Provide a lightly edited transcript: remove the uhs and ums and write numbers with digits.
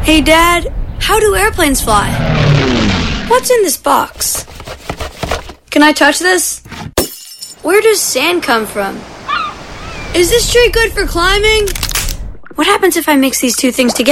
Hey, Dad, how do airplanes fly? What's in this box? Can I touch this? Where does sand come from? Is this tree good for climbing? What happens if I mix these two things together?